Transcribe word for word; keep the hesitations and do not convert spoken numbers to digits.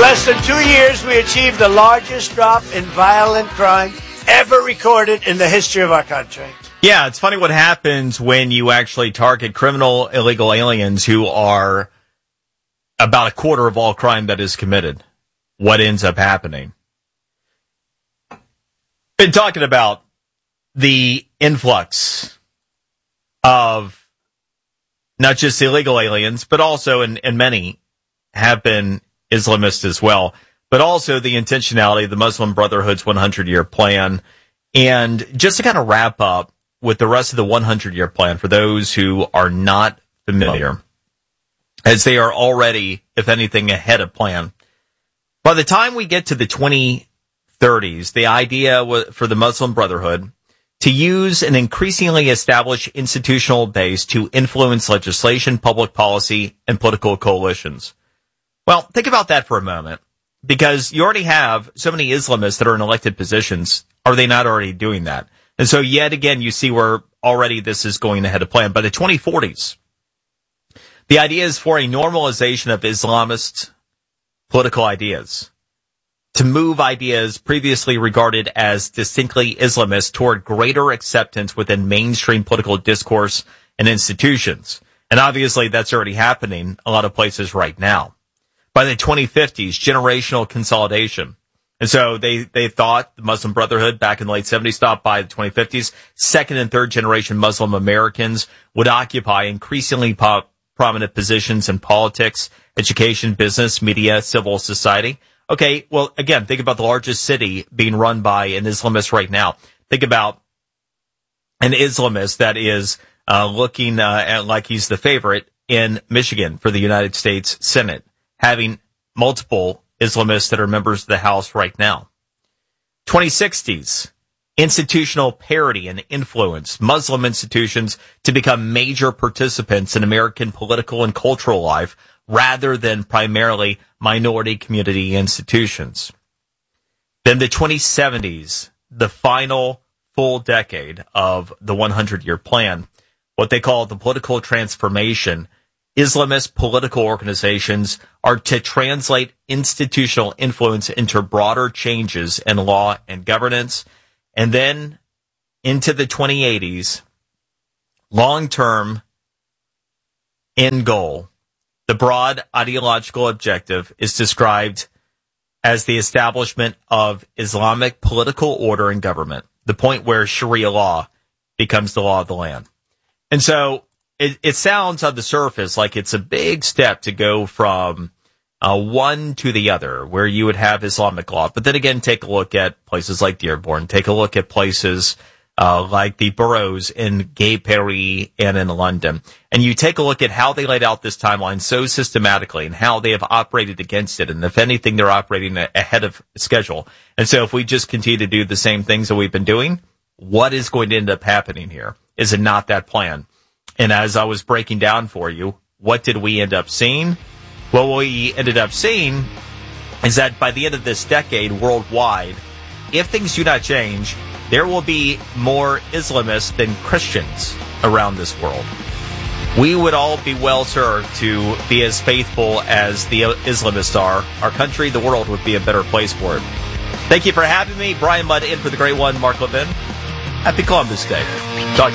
less than two years, we achieved the largest drop in violent crime ever recorded in the history of our country. Yeah, it's funny what happens when you actually target criminal illegal aliens who are about a quarter of all crime that is committed. What ends up happening? Been talking about the influx of not just illegal aliens, but also, and, and many have been Islamists as well, but also the intentionality of the Muslim Brotherhood's hundred-year plan. And just to kind of wrap up with the rest of the hundred-year plan, for those who are not familiar, as they are already, if anything, ahead of plan. By the time we get to the twenty thirties, the idea for the Muslim Brotherhood to use an increasingly established institutional base to influence legislation, public policy, and political coalitions. Well, think about that for a moment, because you already have so many Islamists that are in elected positions. Are they not already doing that? And so yet again, you see where already this is going ahead of plan. By the twenty forties, the idea is for a normalization of Islamist political ideas, to move ideas previously regarded as distinctly Islamist toward greater acceptance within mainstream political discourse and institutions. And obviously that's already happening a lot of places right now. By the twenty fifties, generational consolidation. And so they, they thought the Muslim Brotherhood back in the late seventies thought by the twenty fifties, second and third generation Muslim Americans would occupy increasingly po- prominent positions in politics, education, business, media, civil society. Okay, well, again, think about the largest city being run by an Islamist right now. Think about an Islamist that is uh, looking uh, at like he's the favorite in Michigan for the United States Senate, having multiple Islamists that are members of the House right now. twenty sixties, institutional parity and influence, Muslim institutions to become major participants in American political and cultural life rather than primarily minority community institutions. Then the twenty seventies, the final full decade of the hundred-year plan, what they call the political transformation. Islamist political organizations are to translate institutional influence into broader changes in law and governance. And then into the twenty eighties, long-term end goal, the broad ideological objective is described as the establishment of Islamic political order and government, the point where Sharia law becomes the law of the land. And so It, it sounds on the surface like it's a big step to go from uh, one to the other, where you would have Islamic law. But then again, take a look at places like Dearborn. Take a look at places uh, like the boroughs in Gay Paris and in London. And you take a look at how they laid out this timeline so systematically and how they have operated against it. And if anything, they're operating ahead of schedule. And so if we just continue to do the same things that we've been doing, what is going to end up happening here? Is it not that plan? And as I was breaking down for you, what did we end up seeing? Well, what we ended up seeing is that by the end of this decade, worldwide, if things do not change, there will be more Islamists than Christians around this world. We would all be well served to be as faithful as the Islamists are. Our country, the world, would be a better place for it. Thank you for having me. Brian Mudd in for the great one, Mark Levin. Happy Columbus Day.